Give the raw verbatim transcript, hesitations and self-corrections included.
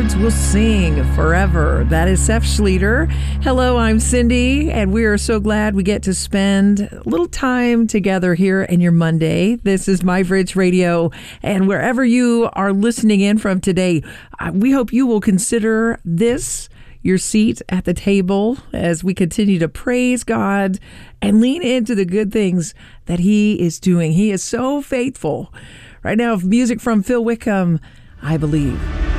birds will sing forever. That is Seth Schleter. Hello, I'm Cindy, and we are so glad we get to spend a little time together here in your Monday. This is My Bridge Radio, and wherever you are listening in from today, we hope you will consider this your seat at the table as we continue to praise God and lean into the good things that He is doing. He is so faithful. Right now, music from Phil Wickham, I Believe.